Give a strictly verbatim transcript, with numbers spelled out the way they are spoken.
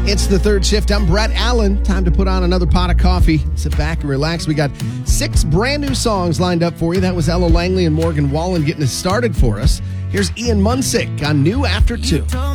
It's the third shift. I'm Brett Allen. Time to put on another pot of coffee. Sit back and relax. We got six brand new songs lined up for you. That was Ella Langley and Morgan Wallen getting us started for us. Here's Ian Munsick on New After Two.